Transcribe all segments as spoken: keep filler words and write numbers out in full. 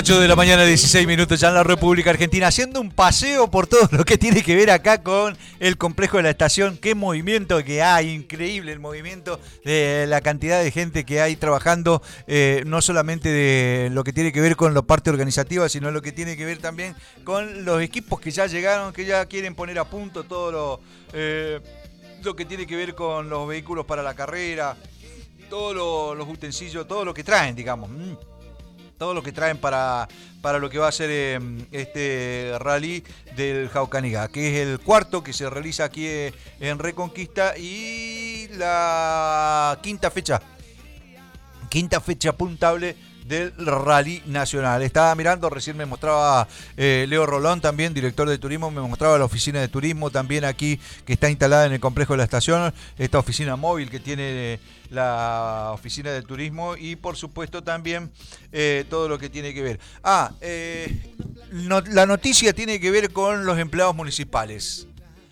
ocho de la mañana, dieciséis minutos ya en la República Argentina, haciendo un paseo por todo lo que tiene que ver acá con el complejo de la estación. Qué movimiento que hay, increíble el movimiento de la cantidad de gente que hay trabajando, eh, no solamente de lo que tiene que ver con la parte organizativa, sino lo que tiene que ver también con los equipos que ya llegaron, que ya quieren poner a punto todo lo, eh, lo que tiene que ver con los vehículos para la carrera, todos lo, los utensilios, todo lo que traen, digamos. Mm. todo lo que traen para, para lo que va a ser eh, este rally del Jaucanega, que es el cuarto que se realiza aquí eh, en Reconquista y la quinta fecha, quinta fecha puntable del Rally Nacional. Estaba mirando, recién me mostraba eh, Leo Rolón, también director de turismo, me mostraba la oficina de turismo también aquí, que está instalada en el complejo de la estación, esta oficina móvil que tiene la oficina de turismo y por supuesto también eh, todo lo que tiene que ver. Ah, eh, no, la noticia tiene que ver con los empleados municipales.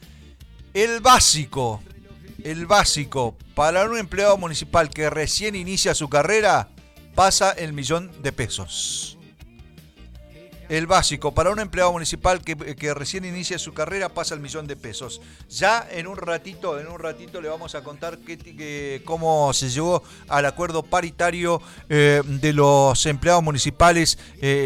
El básico, el básico para un empleado municipal que recién inicia su carrera pasa el millón de pesos. El básico para un empleado municipal que, que recién inicia su carrera pasa el millón de pesos. Ya en un ratito, en un ratito le vamos a contar que, que, cómo se llegó al acuerdo paritario eh, de los empleados municipales, eh,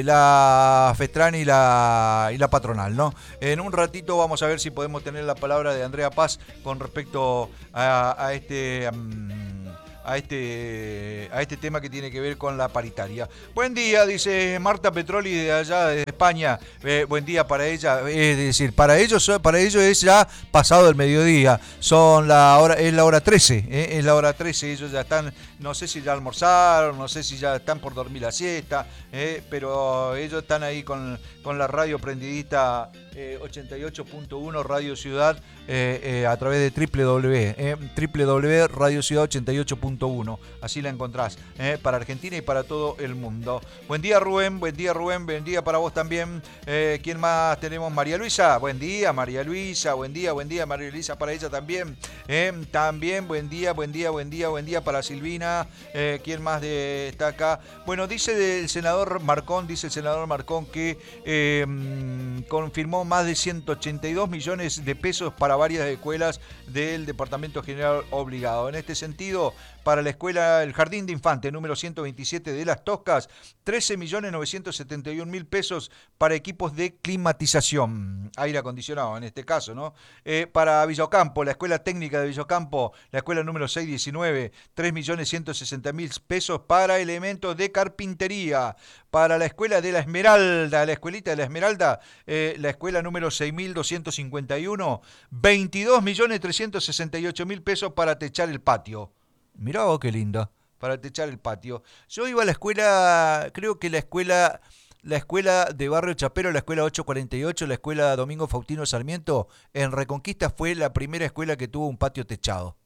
la FETRAN y la, y la patronal, ¿no? En un ratito vamos a ver si podemos tener la palabra de Andrea Paz con respecto a, a este... Um, A este, a este tema que tiene que ver con la paritaria. Buen día, dice Marta Petroli de allá de España. Eh, buen día para ella. Es decir, para ellos, para ellos es ya pasado el mediodía. Son la hora, es la hora trece. Eh, es la hora trece. Ellos ya están, no sé si ya almorzaron, no sé si ya están por dormir la siesta, eh, pero ellos están ahí con, con la radio prendidita eh, ochenta y ocho punto uno Radio Ciudad eh, eh, a través de doble u doble u doble u, eh, doble u doble u doble u punto radio ciudad ochenta y ocho punto uno. Así la encontrás eh, para Argentina y para todo el mundo. Buen día, Rubén, buen día, Rubén, buen día para vos también. Eh, ¿Quién más tenemos? María Luisa, buen día, María Luisa, buen día, buen día, María Luisa para ella también. Eh, también, buen día, buen día, buen día, buen día para Silvina. Eh, ¿Quién más de, está acá? Bueno, dice el senador Marcón, dice el senador Marcón que eh, confirmó más de ciento ochenta y dos millones de pesos para varias escuelas del Departamento General Obligado. En este sentido, para la escuela, el Jardín de Infante, número ciento veintisiete de Las Toscas, trece millones novecientos setenta y un mil pesos para equipos de climatización, aire acondicionado en este caso, ¿no? Eh, para Villocampo, la escuela técnica de Villocampo, la escuela número seiscientos diecinueve, tres millones ciento sesenta mil pesos para elementos de carpintería. Para la escuela de la Esmeralda, la escuelita de la Esmeralda, eh, la escuela número seis mil doscientos cincuenta y uno, veintidós millones trescientos sesenta y ocho mil pesos para techar el patio. Mirá vos qué lindo, para techar el patio. Yo iba a la escuela, creo que la escuela, la escuela de Barrio Chapero, la escuela ochocientos cuarenta y ocho, la escuela Domingo Faustino Sarmiento, en Reconquista fue la primera escuela que tuvo un patio techado.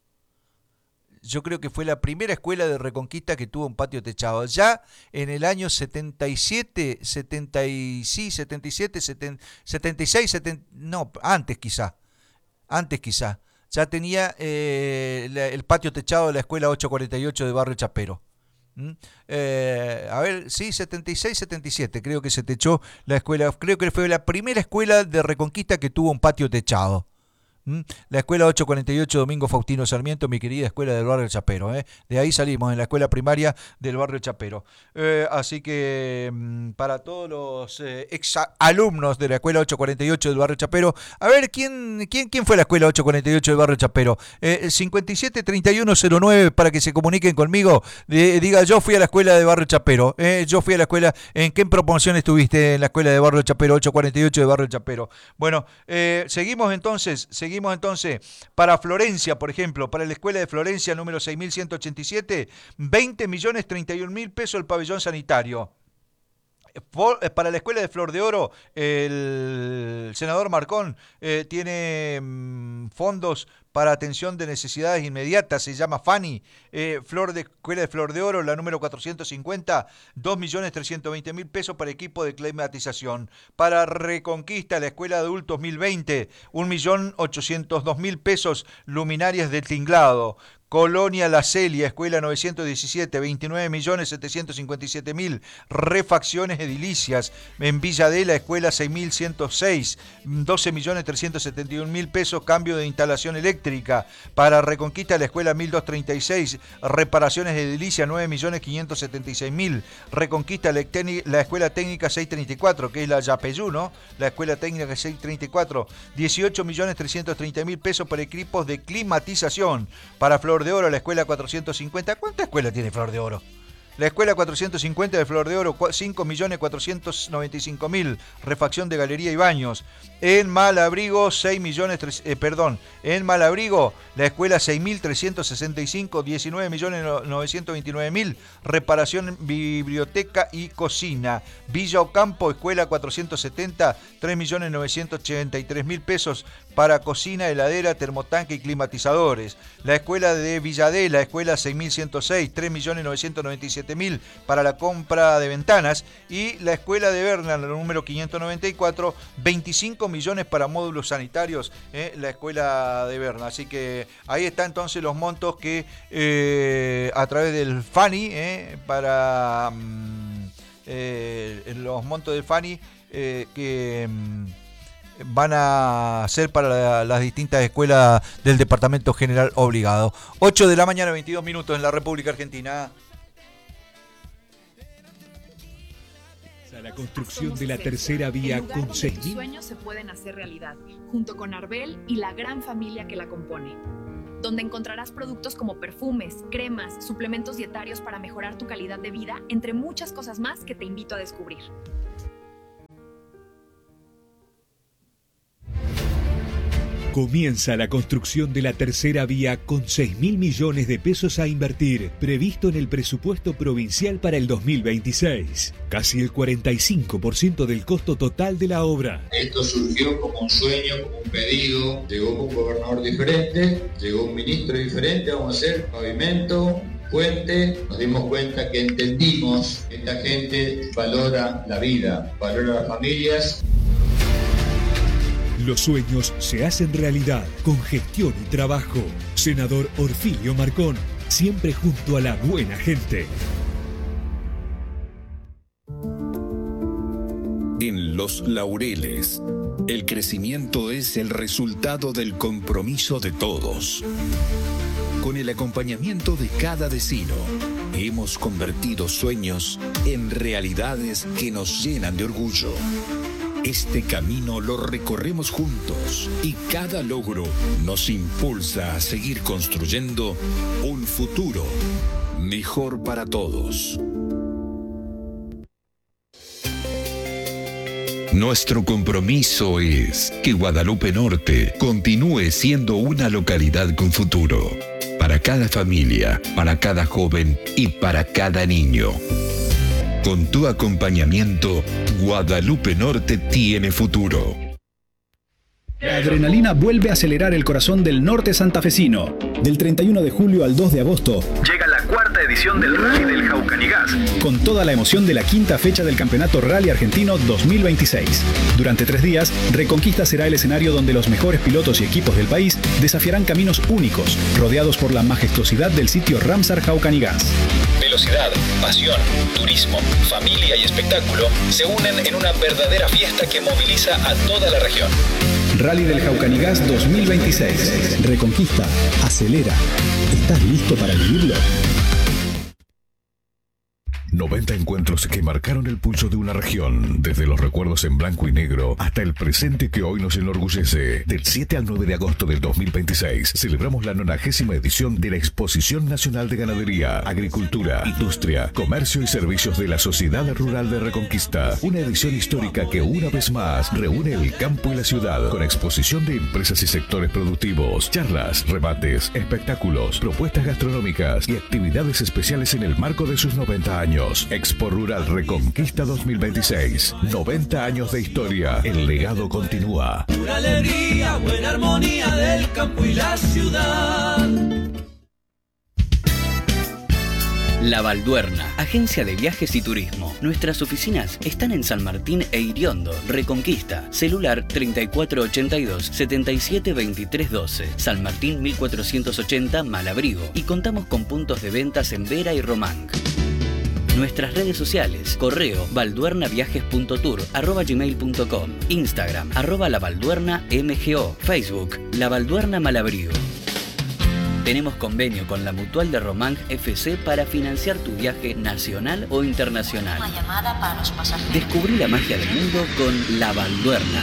Yo creo que fue la primera escuela de Reconquista que tuvo un patio techado. Ya en el año setenta y siete, setenta y, sí, setenta y siete, setenta, setenta y seis, setenta, no, antes quizá, antes quizá. Ya tenía eh, la, el patio techado de la escuela ochocientos cuarenta y ocho de Barrio Chapero. ¿Mm? Eh, a ver, sí, setenta y seis, setenta y siete, creo que se techó la escuela. Creo que fue la primera escuela de Reconquista que tuvo un patio techado. ¿Mm? La escuela ochocientos cuarenta y ocho Domingo Faustino Sarmiento, mi querida escuela del barrio Chapero. ¿eh? De ahí salimos, en la escuela primaria del barrio Chapero. Eh, así que mm, para todos los eh, ex alumnos de la escuela ochocientos cuarenta y ocho del barrio Chapero, a ver, ¿quién, quién, quién fue la escuela ochocientos cuarenta y ocho del barrio Chapero? Eh, cincuenta y siete, treinta y uno, cero nueve para que se comuniquen conmigo. Eh, diga, yo fui a la escuela de barrio Chapero. Eh, yo fui a la escuela. ¿En qué promoción estuviste en la escuela de barrio Chapero? ochocientos cuarenta y ocho de barrio Chapero. Bueno, eh, seguimos entonces, seguimos. Seguimos entonces, para Florencia, por ejemplo, para la escuela de Florencia, número seis mil ciento ochenta y siete, veinte millones treinta y un mil pesos el pabellón sanitario. Para la escuela de Flor de Oro, el senador Marcón eh, tiene mmm, fondos para atención de necesidades inmediatas, se llama FANI, eh, Flor de Escuela de Flor de Oro, la número cuatrocientos cincuenta, dos millones trescientos veinte mil pesos para equipo de climatización. Para Reconquista, la Escuela de Adultos mil veinte, un millón ochocientos dos mil pesos, luminarias de tinglado. Colonia La Celia, escuela novecientos diecisiete, veintinueve millones setecientos cincuenta y siete mil, refacciones edilicias. En Villa Adela, escuela seis mil ciento seis, doce millones trescientos setenta y un mil pesos, cambio de instalación eléctrica. Para Reconquista, la escuela mil doscientos treinta y seis, reparaciones edilicias nueve millones quinientos setenta y seis mil. Reconquista, la, la escuela técnica seiscientos treinta y cuatro, que es la Yapeyú, ¿no? La escuela técnica seiscientos treinta y cuatro, dieciocho millones trescientos treinta mil pesos para equipos de climatización. Para Flor de Oro, la escuela cuatrocientos cincuenta. ¿Cuánta escuela tiene Flor de Oro? La escuela cuatrocientos cincuenta de Flor de Oro, cinco millones cuatrocientos noventa y cinco mil, refacción de galería y baños. En Malabrigo, seis millones, eh, perdón, en Malabrigo, la escuela seis mil trescientos sesenta y cinco, diecinueve millones novecientos veintinueve mil, reparación biblioteca y cocina. Villa Ocampo, escuela cuatrocientos setenta, tres millones novecientos ochenta y tres mil pesos para cocina, heladera, termotanque y climatizadores. La escuela de Villadela, escuela seis mil ciento seis, tres millones novecientos noventa y siete mil para la compra de ventanas. Y la escuela de Berna, la número quinientos noventa y cuatro, veinticinco millones para módulos sanitarios, eh, la escuela de Berna. Así que ahí están entonces los montos que eh, a través del FANI, eh, para mm, eh, los montos del FANI eh, que... Mm, van a ser para la, las distintas escuelas del Departamento General Obligado. ocho de la mañana, veintidós minutos en la República Argentina. La construcción de la tercera vía con seis mil sueños se pueden hacer realidad, junto con Arbel y la gran familia que la compone, donde encontrarás productos como perfumes, cremas, suplementos dietarios para mejorar tu calidad de vida, entre muchas cosas más que te invito a descubrir. Comienza la construcción de la tercera vía con seis mil millones de pesos a invertir, previsto en el presupuesto provincial para el dos mil veintiséis. Casi el cuarenta y cinco por ciento del costo total de la obra. Esto surgió como un sueño, como un pedido. Llegó un gobernador diferente, llegó un ministro diferente. Vamos a hacer pavimento, puente. Nos dimos cuenta que entendimos que esta gente valora la vida, valora las familias. Los sueños se hacen realidad con gestión y trabajo. Senador Orfilio Marcón, siempre junto a la buena gente. En Los Laureles, el crecimiento es el resultado del compromiso de todos. Con el acompañamiento de cada vecino, hemos convertido sueños en realidades que nos llenan de orgullo. Este camino lo recorremos juntos y cada logro nos impulsa a seguir construyendo un futuro mejor para todos. Nuestro compromiso es que Guadalupe Norte continúe siendo una localidad con futuro. Para cada familia, para cada joven y para cada niño. Con tu acompañamiento, Guadalupe Norte tiene futuro. La adrenalina vuelve a acelerar el corazón del norte santafesino. Del treinta y uno de julio al dos de agosto llega la cuarta edición del Rally del Jaucanigás, con toda la emoción de la quinta fecha del Campeonato Rally Argentino dos mil veintiséis. Durante tres días, Reconquista será el escenario donde los mejores pilotos y equipos del país desafiarán caminos únicos, rodeados por la majestuosidad del sitio Ramsar Jaucanigás. Velocidad, pasión, turismo, familia y espectáculo se unen en una verdadera fiesta que moviliza a toda la región. Rally del Jaucanigás dos mil veintiséis. Reconquista, acelera. ¿Estás listo para vivirlo? noventa encuentros que marcaron el pulso de una región, desde los recuerdos en blanco y negro hasta el presente que hoy nos enorgullece. Del siete al nueve de agosto del dos mil veintiséis celebramos la nonagésima edición de la Exposición Nacional de Ganadería, Agricultura, Industria, Comercio y Servicios de la Sociedad Rural de Reconquista. Una edición histórica que una vez más reúne el campo y la ciudad con exposición de empresas y sectores productivos, charlas, rebates, espectáculos, propuestas gastronómicas y actividades especiales en el marco de sus noventa años. Expo Rural Reconquista dos mil veintiséis. noventa años de historia. El legado continúa. Pura alegría, buena armonía del campo y la ciudad. La Balduerna, agencia de viajes y turismo. Nuestras oficinas están en San Martín e Iriondo, Reconquista. Celular treinta y cuatro ochenta y dos, setenta y siete veintitrés doce. San Martín mil cuatrocientos ochenta, Malabrigo. Y contamos con puntos de ventas en Vera y Román. Nuestras redes sociales, correo balduernaviajes.tour arroba gmail punto com, Instagram arroba labalduernamgo, Facebook La Balduerna Malabrigo. Tenemos convenio con la Mutual de Román F C para financiar tu viaje nacional o internacional. Una llamada para los pasajeros. Descubrí la magia del mundo con La Balduerna.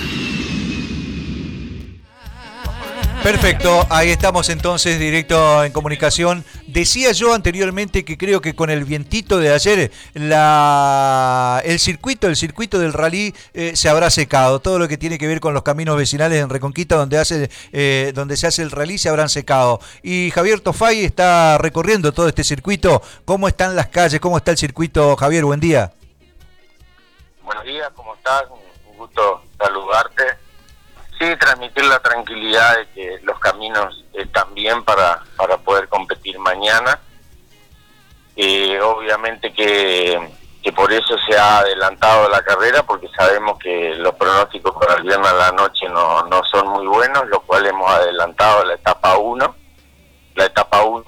Perfecto, ahí estamos entonces directo en comunicación. Decía yo anteriormente que creo que con el vientito de ayer la, el circuito, el circuito del rally eh, se habrá secado. Todo lo que tiene que ver con los caminos vecinales en Reconquista donde hace, eh, donde se hace el rally se habrán secado. Y Javier Tofay está recorriendo todo este circuito. ¿Cómo están las calles? ¿Cómo está el circuito? Javier, buen día. Buenos días, ¿cómo estás? Un gusto saludarte. Sí, transmitir la tranquilidad de que los caminos están bien para, para poder competir mañana. Eh, obviamente que, que por eso se ha adelantado la carrera, porque sabemos que los pronósticos para el viernes a la noche no, no son muy buenos, lo cual hemos adelantado la etapa uno. La etapa uno,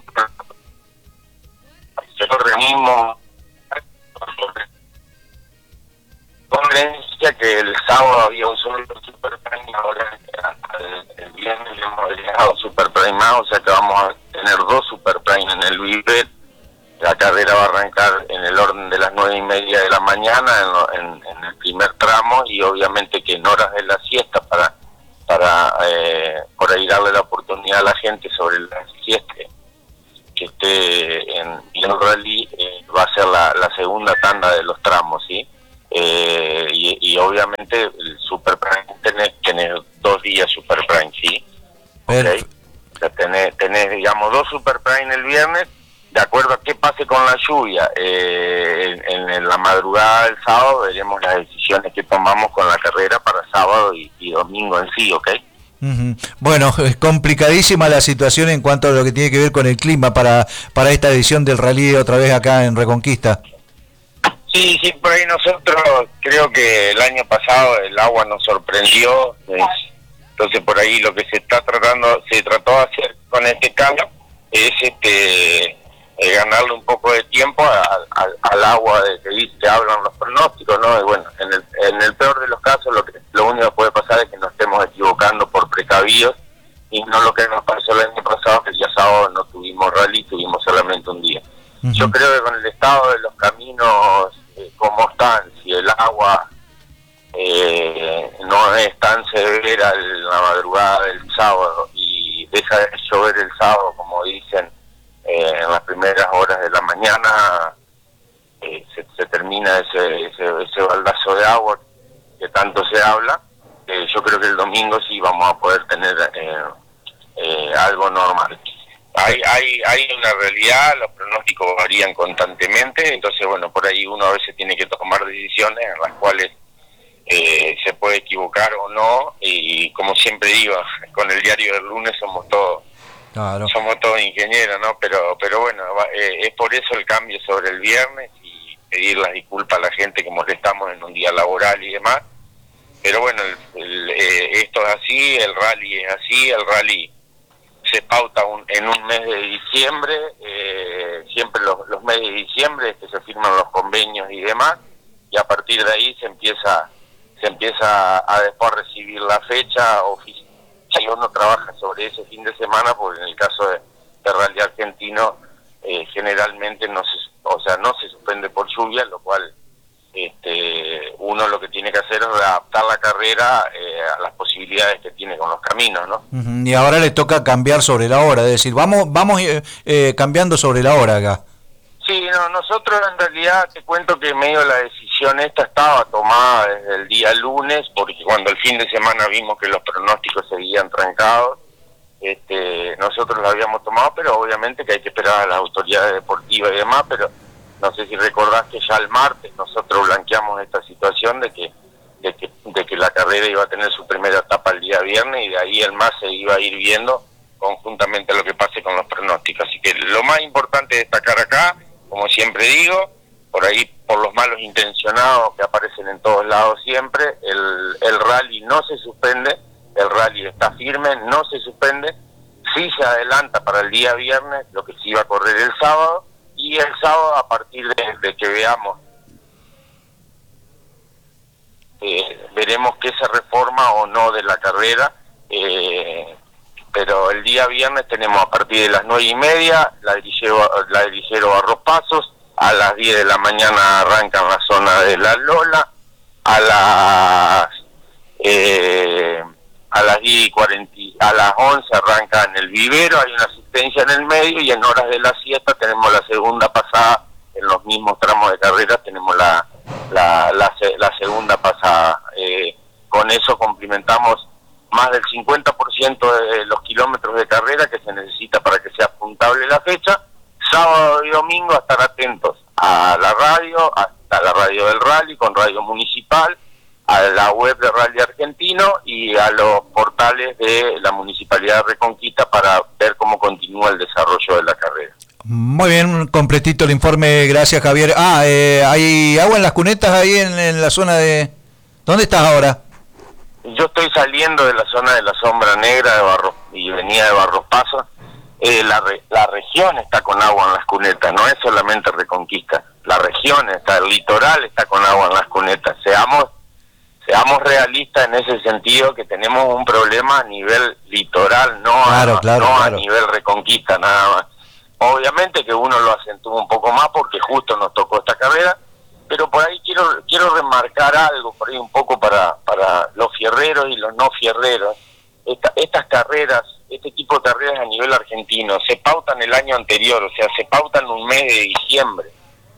nosotros mismos conveniencia que el sábado había un solo Super Prime, ahora el, el viernes le hemos agregado Super Prime más, o sea que vamos a tener dos Super Prime en el Vivet. La carrera va a arrancar en el orden de las nueve y media de la mañana en, en, en el primer tramo, y obviamente que en horas de la siesta para para eh, por ahí darle la oportunidad a la gente sobre la siesta que esté en, en el rally, eh, va a ser la, la segunda tanda de los tramos, ¿sí? Eh, y, y obviamente el Super Prime tenés, tenés dos días Super Prime, ¿sí? Okay. O sea, tenés, tenés, digamos, dos Super Prime el viernes, de acuerdo a qué pase con la lluvia. Eh, en, en la madrugada del sábado veremos las decisiones que tomamos con la carrera para sábado y, y domingo en sí, ¿ok? Uh-huh. Bueno, es complicadísima la situación en cuanto a lo que tiene que ver con el clima para, para esta edición del rally otra vez acá en Reconquista. Sí, sí, por ahí nosotros creo que el año pasado el agua nos sorprendió, entonces por ahí lo que se está tratando, se trató de hacer con este cambio es este eh, ganarle un poco de tiempo a, a, al agua de que viste, hablan los pronósticos, ¿no? Y bueno, en el, en el peor de los casos lo que lo único que puede pasar es que nos estemos equivocando por precavidos, y no lo que nos pasó el año pasado, que el día sábado no tuvimos rally, tuvimos solamente un día. Uh-huh. Yo creo que con el estado de los caminos eh, como están, si el agua eh, no es tan severa en la madrugada del sábado y deja de llover el sábado, como dicen, eh, en las primeras horas de la mañana, eh, se, se termina ese, ese, ese baldazo de agua que tanto se habla. Eh, yo creo que el domingo sí vamos a poder tener eh, eh, algo normal. Hay, hay, hay una realidad, los pronósticos varían constantemente, entonces bueno, por ahí uno a veces tiene que tomar decisiones en las cuales eh, se puede equivocar o no, y como siempre digo, con el diario del lunes somos todos claro. somos todos ingenieros, ¿no? Pero pero bueno, eh, es por eso el cambio sobre el viernes, y pedir las disculpas a la gente que molestamos en un día laboral y demás, pero bueno, el, el, eh, esto es así, el rally es así, el rally se pauta un, en un mes de diciembre, eh, siempre los, los meses de diciembre es que se firman los convenios y demás, y a partir de ahí se empieza se empieza a después recibir la fecha oficial, y uno trabaja sobre ese fin de semana, porque en el caso de, de rally argentino eh, generalmente no se, o sea, no se suspende por lluvia, lo cual este, uno lo que tiene que hacer es adaptar la carrera eh, a las posibilidades que tiene con los caminos, ¿no? Uh-huh. Y ahora le toca cambiar sobre la hora, es decir, vamos vamos eh, eh, cambiando sobre la hora acá. Sí, no, nosotros en realidad te cuento que medio la decisión esta estaba tomada desde el día lunes, porque cuando el fin de semana vimos que los pronósticos seguían trancados, este, nosotros lo habíamos tomado, pero obviamente que hay que esperar a las autoridades deportivas y demás, pero no sé si recordás que ya el martes nosotros blanqueamos esta situación de que, de que de que la carrera iba a tener su primera etapa el día viernes, y de ahí el más se iba a ir viendo conjuntamente lo que pase con los pronósticos. Así que lo más importante destacar acá, como siempre digo, por ahí por los malos intencionados que aparecen en todos lados siempre, el, el rally no se suspende, el rally está firme, no se suspende, sí se adelanta para el día viernes, lo que se iba a correr el sábado, y el sábado a partir de, de que veamos, eh, veremos qué se reforma o no de la carrera, eh, pero el día viernes tenemos a partir de las nueve y media, ladrillero, ladrillero Barros Pasos, a las diez de la mañana arrancan la zona de La Lola, a las eh, a las diez y cuarenta, a las once arranca en el Vivero, hay una asistencia en el medio, y en horas de la siesta tenemos la segunda pasada, en los mismos tramos de carrera tenemos la la, la, la segunda pasada. Eh, con eso complementamos más del cincuenta por ciento de los kilómetros de carrera que se necesita para que sea puntable la fecha. Sábado y domingo a estar atentos a la radio, a la radio del rally con radio municipal, a la web de Rally Argentino y a los portales de la Municipalidad de Reconquista para ver cómo continúa el desarrollo de la carrera. Muy bien, completito el informe, gracias Javier. Ah, eh, ¿hay agua en las cunetas ahí en, en la zona de...? ¿Dónde estás ahora? Yo estoy saliendo de la zona de la Sombra Negra de Barros y venía de Barros Pasos. Eh, la, re, la región está con agua en las cunetas, no es solamente Reconquista. La región está, el litoral está con agua en las cunetas. Seamos seamos realistas en ese sentido, que tenemos un problema a nivel litoral, no, claro, a, claro, no claro. a nivel Reconquista nada más. Obviamente que uno lo acentúa un poco más porque justo nos tocó esta carrera, pero por ahí quiero quiero remarcar algo, por ahí un poco para, para los fierreros y los no fierreros. Esta, estas carreras, este tipo de carreras a nivel argentino, se pautan el año anterior, o sea, se pautan un mes de diciembre.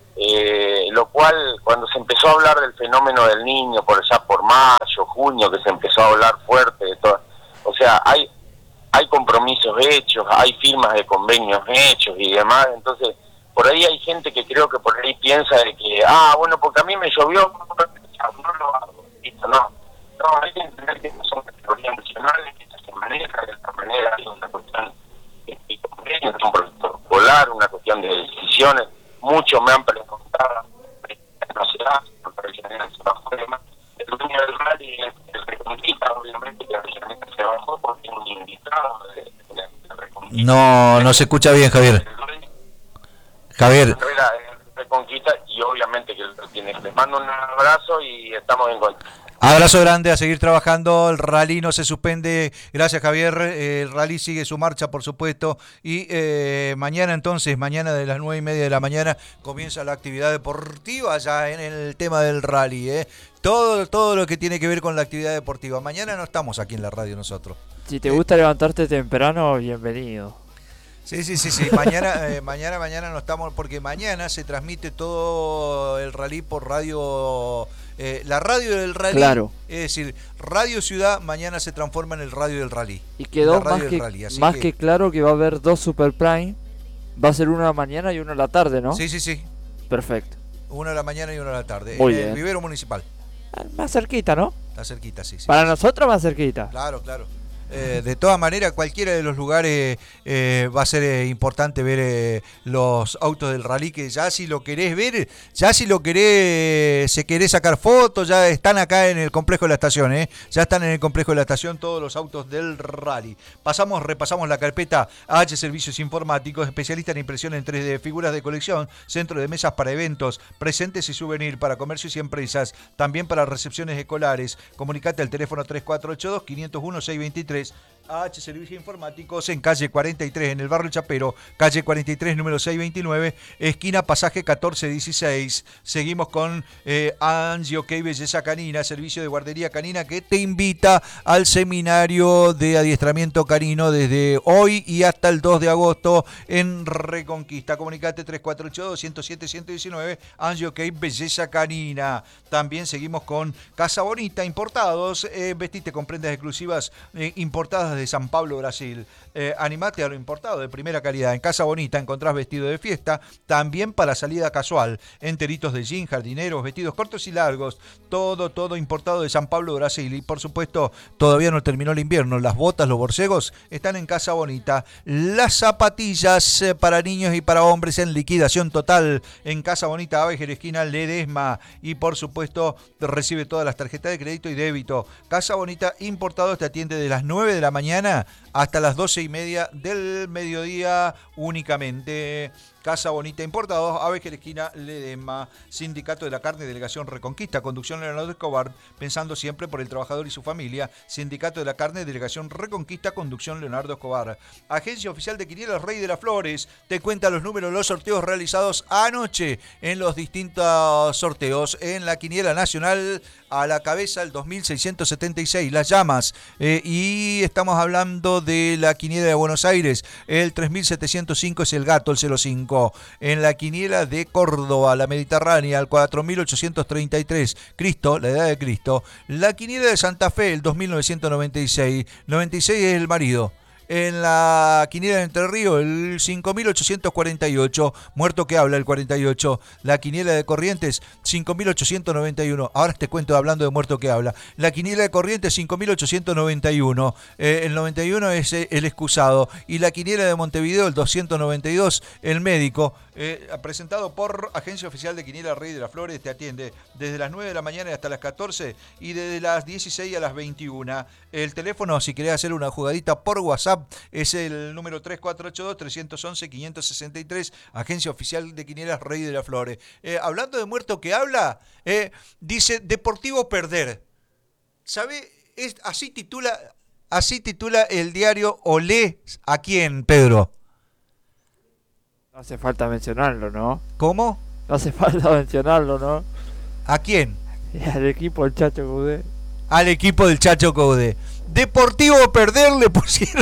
Eh, lo cual, cuando se empezó a hablar del fenómeno del Niño, por allá por mayo, junio, que se empezó a hablar fuerte de todo, o sea, hay hay compromisos hechos, hay firmas de convenios hechos y demás, entonces, por ahí hay gente que creo que por ahí piensa de que, ah, bueno, porque a mí me llovió, no lo hago, listo, no, no, hay que entender que son categorías nacionales, que se maneja de esta manera, hay una cuestión de convenios, un proyecto escolar, una cuestión de decisiones. Muchos me han preguntado, no se hace, no se bajó de más. El dueño del rally, el Reconquista, obviamente que el se bajó porque tiene un invitado de, de, de Reconquista. No, no se escucha bien, Javier. Javier. Reconquista, y obviamente que tiene. Les mando un abrazo y estamos en contacto. Abrazo grande, a seguir trabajando, el rally no se suspende, gracias Javier, eh, el rally sigue su marcha por supuesto, y eh, mañana entonces, mañana de las nueve y media de la mañana comienza la actividad deportiva ya en el tema del rally, eh. todo, todo lo que tiene que ver con la actividad deportiva. Mañana no estamos aquí en la radio nosotros. Si te gusta eh, levantarte temprano, bienvenido. Sí, sí, sí, sí. Mañana, eh, mañana, mañana no estamos, porque mañana se transmite todo el rally por radio, eh, la radio del rally. Claro. Es decir, Radio Ciudad mañana se transforma en el radio del rally. Y quedó más, que, rally, más que... que claro que va a haber dos Super Prime. Va a ser una a la mañana y una a la tarde, ¿no? Sí, sí, sí. Perfecto. Una a la mañana y una a la tarde. Muy en bien. El vivero municipal. Más cerquita, ¿no? Está cerquita, sí. sí Para sí, nosotros sí. más cerquita. Claro, claro. Eh, de todas maneras, cualquiera de los lugares eh, va a ser eh, importante ver eh, los autos del rally, que ya si lo querés ver, ya si lo querés, se querés sacar fotos, ya están acá en el complejo de la estación, eh. ya están en el complejo de la estación todos los autos del rally. Pasamos, repasamos la carpeta A H Servicios Informáticos, especialista en impresión en tres D, figuras de colección, centro de mesas para eventos, presentes y souvenir para comercios y empresas, también para recepciones escolares. Comunicate al teléfono tres cuatro ocho dos, cinco cero uno, seis dos tres. A H Servicios Informáticos en calle cuarenta y tres, en el barrio Chapero, calle cuarenta y tres, número seiscientos veintinueve, esquina pasaje catorce dieciséis. Seguimos con eh, Angie OK Belleza Canina, servicio de guardería canina, que te invita al seminario de adiestramiento canino desde hoy y hasta el dos de agosto en Reconquista. Comunicate tres cuatro ocho dos, uno cero siete, uno uno nueve, Angie OK Belleza Canina. También seguimos con Casa Bonita Importados, eh, vestite con prendas exclusivas eh, importadas desde San Pablo, Brasil. Eh, animate a lo importado de primera calidad. En Casa Bonita encontrás vestido de fiesta, también para salida casual. Enteritos de jean, jardineros, vestidos cortos y largos. Todo, todo importado de San Pablo, Brasil. Y por supuesto, todavía no terminó el invierno. Las botas, los borcegos están en Casa Bonita. Las zapatillas eh, para niños y para hombres en liquidación total en Casa Bonita, Avejer, esquina Ledesma. Y por supuesto, recibe todas las tarjetas de crédito y débito. Casa Bonita Importados te atiende de las nueve de la mañana hasta las doce y media del mediodía únicamente. Casa Bonita Importados, Avejer, esquina Ledesma. Sindicato de la Carne, Delegación Reconquista, conducción Leonardo Escobar, pensando siempre por el trabajador y su familia. Sindicato de la Carne, Delegación Reconquista, conducción Leonardo Escobar. Agencia Oficial de Quinielas Rey de las Flores te cuenta los números de los sorteos realizados anoche en los distintos sorteos. En la Quiniela Nacional, a la cabeza el dos mil seiscientos setenta y seis, Las Llamas. Eh, y estamos hablando de la Quiniela de Buenos Aires, el tres mil setecientos cinco es el Gato, el cero cinco. En la Quiniela de Córdoba, la Mediterránea, el cuatro mil ochocientos treinta y tres, Cristo, la edad de Cristo. La Quiniela de Santa Fe, el dos mil novecientos noventa y seis, noventa y seis es el marido. En la Quiniela de Entre Ríos, el cinco mil ochocientos cuarenta y ocho, Muerto que habla, el cuarenta y ocho. La Quiniela de Corrientes, cinco mil ochocientos noventa y uno. Ahora te cuento hablando de Muerto que habla. La Quiniela de Corrientes, cinco mil ochocientos noventa y uno. Eh, el noventa y uno es el excusado. Y la Quiniela de Montevideo, el doscientos noventa y dos, el médico. Eh, presentado por Agencia Oficial de Quiniela Rey de las Flores, te atiende desde las nueve de la mañana hasta las catorce y desde las dieciséis a las veintiuna. El teléfono, si querés hacer una jugadita por WhatsApp, es el número tres cuatro ocho dos, tres once, cinco seis tres, Agencia Oficial de Quinielas Rey de las Flores. Eh, hablando de Muerto que habla, eh, dice Deportivo perder. ¿Sabe? Es, así titula, así titula el diario Olé. ¿A quién, Pedro? No hace falta mencionarlo, ¿no? ¿Cómo? No hace falta mencionarlo, ¿no? ¿A quién? Al equipo del Chacho Coudet. Al equipo del Chacho Coudet. Deportivo perder le pusieron.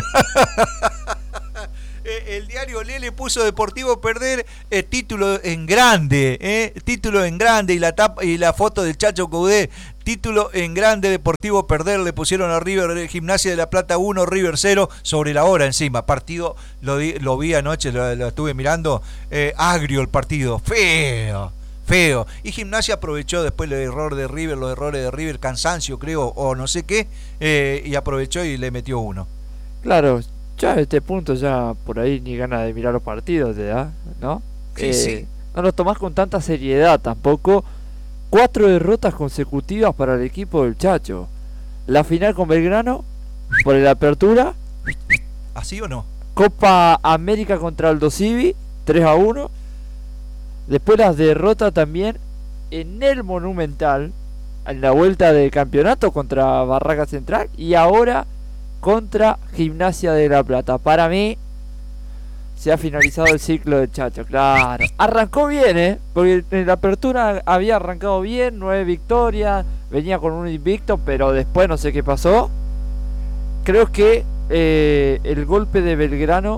El diario Olé le puso Deportivo perder, eh, título en grande, eh, título en grande y la tapa y la foto del Chacho Coudet, título en grande, Deportivo perder, le pusieron a River, Gimnasia de la Plata uno, River cero, sobre la hora encima, partido, lo, di, lo vi anoche, lo, lo estuve mirando, eh, agrio el partido, feo. Feo. Y Gimnasia aprovechó después el error de River, los errores de River, cansancio creo, o no sé qué, eh, y aprovechó y le metió uno. Claro, ya a este punto ya por ahí ni ganas de mirar los partidos te da, ¿no? Sí, eh, sí. No lo tomás con tanta seriedad tampoco. Cuatro derrotas consecutivas para el equipo del Chacho. La final con Belgrano, por la apertura. ¿Así o no? Copa América contra Aldo Civi, tres a uno. Después las derrotas también en el Monumental, en la vuelta del campeonato contra Barraca Central y ahora contra Gimnasia de la Plata. Para mí se ha finalizado el ciclo del Chacho, claro. Arrancó bien, ¿eh? Porque en la apertura había arrancado bien, nueve victorias, venía con un invicto, pero después no sé qué pasó. Creo que eh, el golpe de Belgrano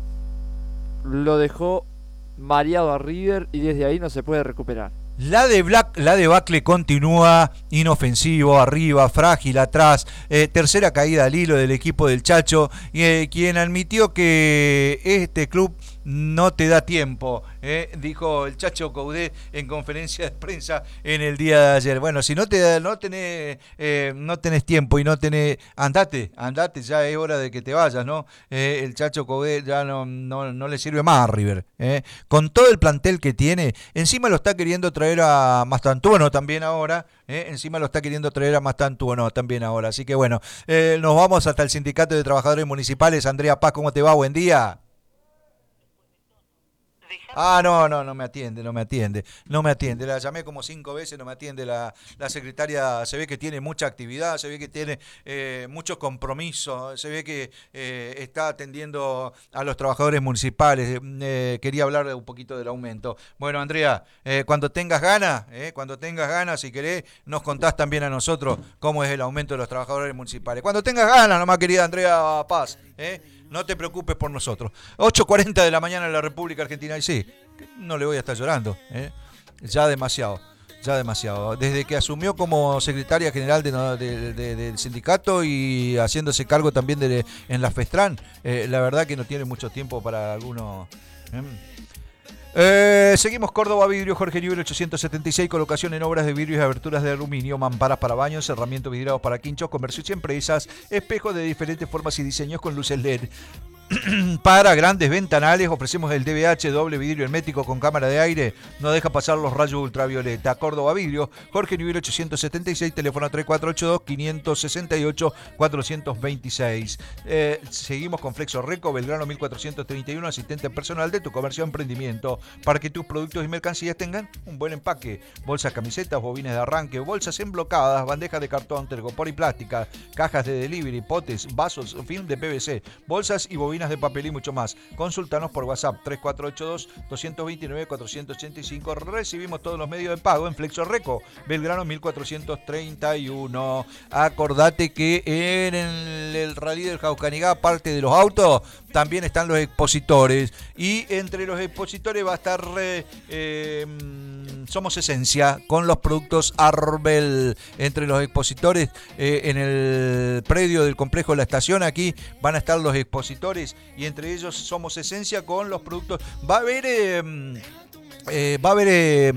lo dejó mareado a River y desde ahí no se puede recuperar. La de Black, la debacle continúa, inofensivo, arriba, frágil, atrás, eh, tercera caída al hilo del equipo del Chacho, eh, quien admitió que este club no te da tiempo, eh, dijo el Chacho Coudet en conferencia de prensa en el día de ayer. Bueno, si no te da, no tenés, eh, no tenés tiempo y no tenés, andate, andate, ya es hora de que te vayas, ¿no? Eh, el Chacho Coudet ya no, no, no le sirve más a River, eh. Con todo el plantel que tiene, encima lo está queriendo traer a Mastantuono también ahora, eh, encima lo está queriendo traer a Mastantuono también ahora, así que bueno, eh, nos vamos hasta el Sindicato de Trabajadores Municipales. Andrea Paz, ¿cómo te va? Buen día. Ah, no, no, no me atiende, no me atiende, no me atiende. La llamé como cinco veces, no me atiende la, la secretaria. Se ve que tiene mucha actividad, se ve que tiene eh, mucho compromiso, se ve que eh, está atendiendo a los trabajadores municipales. Eh, quería hablar un poquito del aumento. Bueno, Andrea, eh, cuando tengas ganas, eh, cuando tengas ganas, si querés, nos contás también a nosotros cómo es el aumento de los trabajadores municipales. Cuando tengas ganas, nomás, querida Andrea Paz, eh. No te preocupes por nosotros. ocho cuarenta de la mañana en la República Argentina. Y sí, no le voy a estar llorando, ¿eh? Ya demasiado. Ya demasiado. Desde que asumió como secretaria general de, de, de, del sindicato y haciéndose cargo también de, en la FESTRAN, eh, la verdad que no tiene mucho tiempo para algunos. ¿eh? Eh, seguimos. Córdoba Vidrio, Jorge Newbery ochocientos setenta y seis, colocación en obras de vidrios y aberturas de aluminio, mamparas para baños, cerramientos vidriados para quinchos, comercios y empresas, espejos de diferentes formas y diseños con luces L E D. Para grandes ventanales ofrecemos el D V H, doble vidrio hermético con cámara de aire, no deja pasar los rayos ultravioleta. Córdoba Vidrio, Jorge Newbery ochocientos setenta y seis, teléfono tres cuatro ocho dos, cinco seis ocho, cuatro dos seis. Eh, seguimos con Flexo Reco, Belgrano mil cuatrocientos treinta y uno, asistente personal de tu comercio o emprendimiento, para que tus productos y mercancías tengan un buen empaque. Bolsas, camisetas, bobines de arranque, bolsas emblocadas, bandejas de cartón, tergopor y plástica, cajas de delivery, potes, vasos, film de P V C, bolsas y bobinas de papel y mucho más. Consultanos por WhatsApp tres cuatro ocho dos, dos dos nueve, cuatro ocho cinco. Recibimos todos los medios de pago en Flexo Reco, Belgrano mil cuatrocientos treinta y uno. Acordate que en el, el Rally del Jaucanigá, aparte de los autos, también están los expositores, y entre los expositores va a estar eh, eh, Somos Esencia con los productos Arbel. Entre los expositores eh, en el predio del complejo de la estación, aquí van a estar los expositores, y entre ellos Somos Esencia con los productos. Va a haber eh, eh, va a haber eh,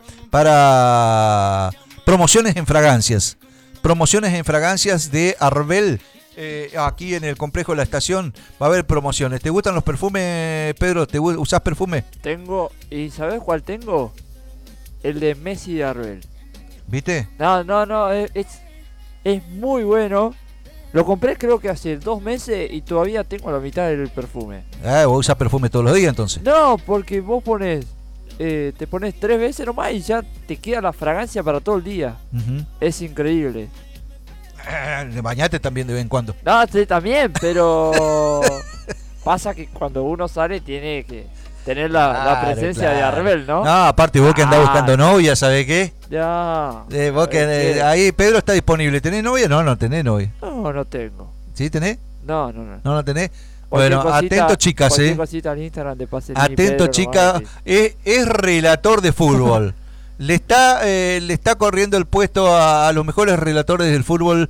para promociones en fragancias promociones en fragancias de Arbel. Eh, aquí en el complejo de la estación va a haber promociones. ¿Te gustan los perfumes, Pedro? ¿Te usás perfume? Tengo, ¿y sabes cuál tengo? El de Messi de Arbel. ¿Viste? No, no, no, es, es, es muy bueno. Lo compré creo que hace dos meses y todavía tengo la mitad del perfume. Ah, ¿vos usás perfume todos los días entonces? No, porque vos pones, eh, te pones tres veces nomás y ya te queda la fragancia para todo el día. Uh-huh. Es increíble. Bañate también de vez en cuando. No, sí, también, pero pasa que cuando uno sale tiene que tener la, claro, la presencia claro. de Arbel, ¿no? No, aparte vos que andás ah, buscando novia, ¿sabés qué? Ya. Eh, vos que, eh, ahí Pedro está disponible. ¿Tenés novia? No, no tenés novia. No, no tengo. ¿Sí tenés? No, no, no. ¿No la tenés? Bueno, cosita, atento chicas, eh. Cosita en Instagram de pase atento chicas, es, es relator de fútbol. Le está, eh, le está corriendo el puesto a, a los mejores relatores del fútbol